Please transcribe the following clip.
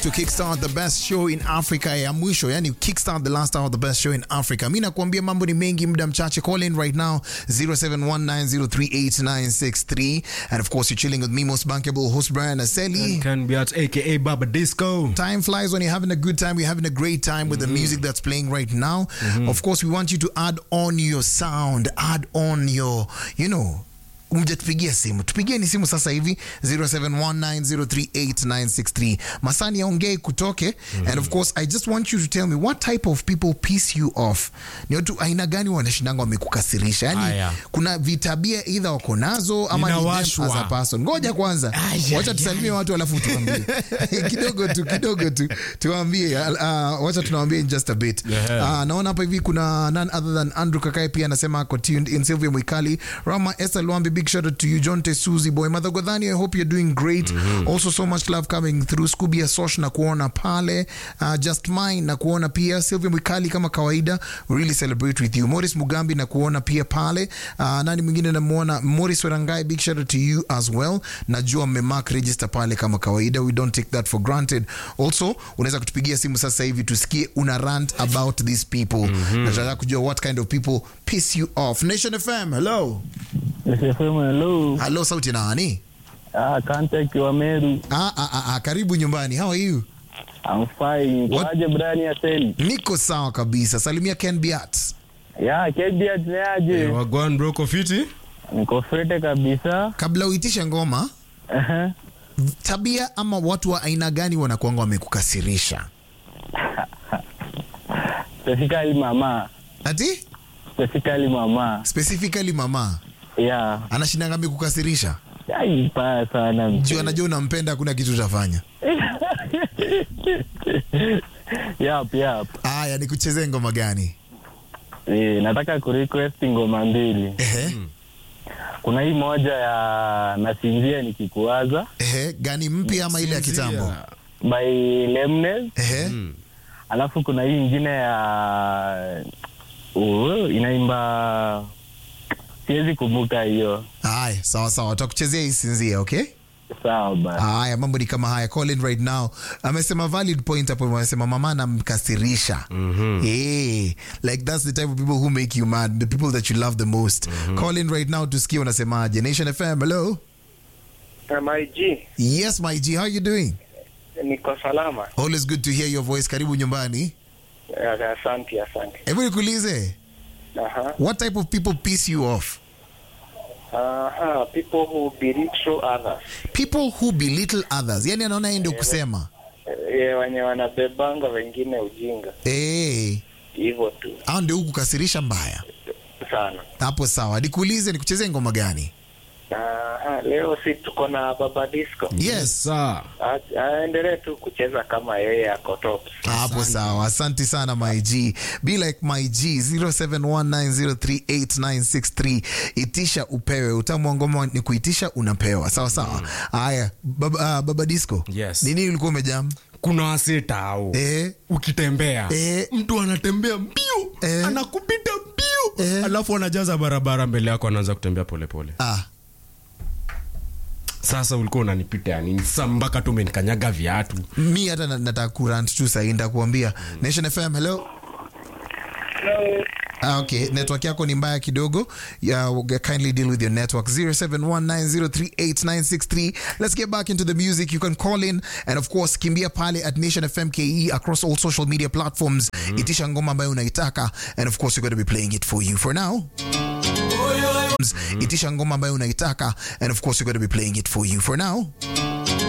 To kickstart the best show in Africa ya mwisho, yani kickstart the last hour of the best show in Africa. Mimi nakuambia mambo ni mengi, muda mchache. Call in right now 0719038963, and of course you're chilling with me, most bankable host Brian Aseli. Can be at aka Baba Disco. Time flies when you're having a good time. We're having a great time with the music that's playing right now. Of course, we want you to add on your sound, add on your, mjatupigia simu. Tupigieni simu sasa hivi 0719038963. Masani yaongee kutoke. And of course, I just want you to tell me what type of people piss you off. Ni watu aina gani wanashindanga wamekukasirisha? Yani kuna vitabia either wako nazo ama ni them as a person. Ngoja kwanza. Wacha tusalimie watu alafu tuambie. kidogo tu tuambie. Wacha tunawaambia in just a bit. Naona hapa hivi kuna none other than Andrew Kakai pia anasema ako tuned in. Sylvia Mwikali, Rama Esther Luambi, big shout out to you. John Te Suzy boy, Mother Godhani, I hope you're doing great. Also so much love coming through. Scooby Asosh na kuona pale. Just Mine na kuona pia. Sylvia Mwikali kama kawaida, we really celebrate with you. Morris Mugambi na kuona pia pale. Nani mwingine namuona? Morris Werangai, big shout out to you as well. Najua mmemark register pale kama kawaida. We don't take that for granted. Also, unaweza kutupigia simu sasa hivi tusikie una rant about these people. Nataka kujua what kind of people piss you off. Nation FM, hello. Hello. Hello, sauti nani? Contact wa Meru. Karibu nyumbani. How are you? I'm fine. Kwaje Brian Aseli? Niko sawa kabisa. Salimia Ken Biat. Ken Biat ni aje? Wagwan bro kofiti? Niko frete kabisa. Kabla uitisha ngoma, tabia ama watu wa aina gani wanakuanga wamekukasirisha? Specifically mama. Ati? Specifically mama. Yeah. Anashindanga amekukasirisha? Mbaya sana. Juu anajua unampenda, kuna kitu utafanya. Yap. Aya, nikuchezee ngoma gani? Nataka kurequest ngoma mbili. Kuna hii moja ya Nasinzia nikikuwaza. Gani mpya ama ile ya kitambo? By Lemnes. Alafu kuna hii nyingine ya inaimba, siwezi kumbuka hiyo. Haya, sawa. Tutakuchezea hii Sinzia, okay? Sawa basi. Haya, mambo ni kama haya. Call in right now. Amesema valid point hapo, amesema mama anamkasirisha. Like that's the type of people who make you mad, the people that you love the most. Call in right now tusikie unasemaje. Nation FM, hello. My G. Yes, my G, how you doing? Niko salama. Always good to hear your voice. Karibu nyumbani. Asante. Hebu nikuulize. What type of people piss you off? People who belittle others. People who belittle others. Yani anaona yeye ndio kusema. Wenye wanabebanga wengine ujinga. Hivyo tu. Hao ndio kukasirisha mbaya. Sana. Hapo sawa. Nikuulize nikuchezee ngoma gani? Leo si tuko na Baba Disco. Yes sir. Aendelee tu kucheza kama yeye ako top. Hapo sawa. Asante sana my G. Be like my G. 0719038963. Itisha upewe. Utamu wa ngoma ni kuitisha unapewa. Sawa. Haya, Baba Disco. Yes. Nini ulikuwa umejam? Kuna waseta au. Ukitembea. Mtu anatembea mbio. Anakupita mbio. Alafu anajaza barabara mbele yako, anaanza kutembea polepole. Sasa ulikuwa unanipita yani mpaka tu umenikanyaga viatu. Mimi hata nataka kurant tu sasa, nitakuambia. Nation FM, hello. Hello. Okay, network yako ni mbaya kidogo. Kindly deal with your network. 0719038963. Let's get back into the music. You can call in and of course kimbia pale at Nation FM KE across all social media platforms. Itisha ngoma ambayo unaitaka and of course we're going to be playing it for you. For now, itisha ngoma ambayo unaitaka and of course we're going to be playing it for you. For now.